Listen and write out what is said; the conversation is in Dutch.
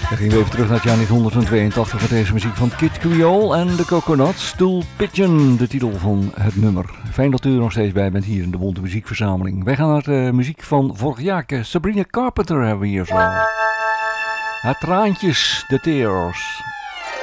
Dan gingen we even terug naar het jaar 1982 met deze muziek van Kid Creole en de Coconuts. Stool Pigeon, de titel van het nummer. Fijn dat u er nog steeds bij bent hier in de Bonte Muziekverzameling. Wij gaan naar de muziek van vorig jaar. Sabrina Carpenter hebben we hier zo. Haar traantjes, de tears.